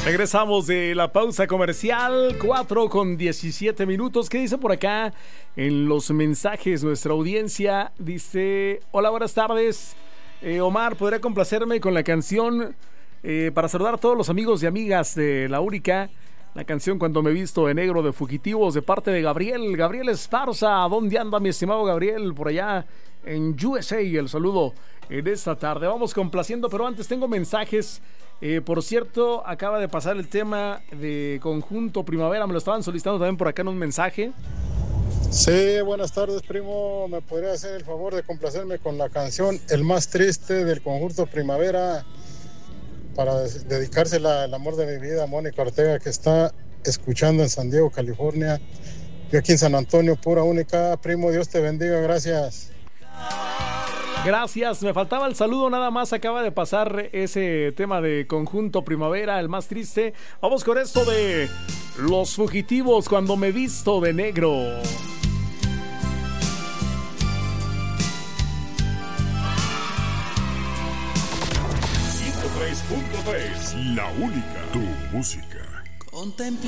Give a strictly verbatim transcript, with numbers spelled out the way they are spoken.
Regresamos de la pausa comercial, cuatro con diecisiete minutos. ¿Qué dice por acá en los mensajes nuestra audiencia? Dice, hola, buenas tardes. Eh, Omar, ¿podría complacerme con la canción eh, para saludar a todos los amigos y amigas de La Única? La canción Cuando me visto de negro de Fugitivos, de parte de Gabriel, Gabriel Esparza. ¿Dónde anda mi estimado Gabriel? Por allá en U S A, el saludo en esta tarde. Vamos complaciendo, pero antes tengo mensajes. Eh, por cierto, acaba de pasar el tema de Conjunto Primavera, me lo estaban solicitando también por acá en un mensaje. Sí, buenas tardes, primo. ¿Me podría hacer el favor de complacerme con la canción El Más Triste del Conjunto Primavera para dedicársela al amor de mi vida, Mónica Ortega, que está escuchando en San Diego, California? Yo aquí en San Antonio, pura única. Primo, Dios te bendiga, gracias. Gracias, me faltaba el saludo nada más, acaba de pasar ese tema de Conjunto Primavera, El Más Triste. Vamos con esto de Los Fugitivos, Cuando me visto de negro. ciento tres punto tres, La Única, tu música. Contempla